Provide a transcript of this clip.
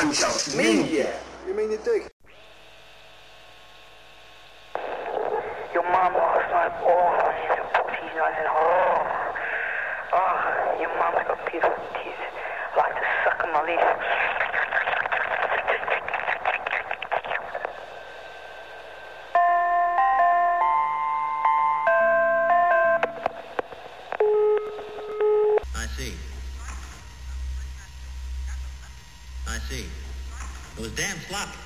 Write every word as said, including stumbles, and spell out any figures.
半小时面点。 You mean you dig? Your mom lost my balls. She's a pussy, nothing. Oh, oh, your mom's got beautiful teeth. I like to suck on my leaf. I see. I see. It was damn sloppy.